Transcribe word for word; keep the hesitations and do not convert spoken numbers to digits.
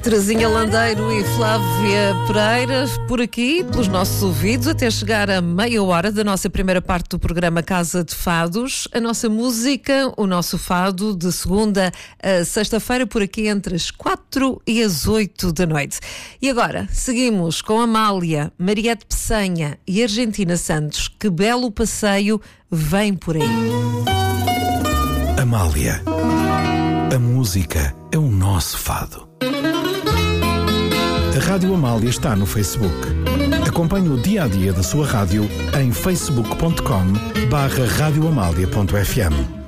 Terezinha Landeiro e Flávia Pereira por aqui, pelos nossos ouvidos, até chegar a meia hora da nossa primeira parte do programa Casa de Fados. A nossa música, o nosso fado, de segunda a sexta-feira, por aqui entre as quatro e as oito da noite. E agora, seguimos com Amália, Mariette Pessanha e Argentina Santos. Que belo passeio vem por aí. Amália, a música é o nosso fado. A Rádio Amália está no Facebook. Acompanhe o dia-a-dia da sua rádio em facebook ponto com barra radioamália ponto f m.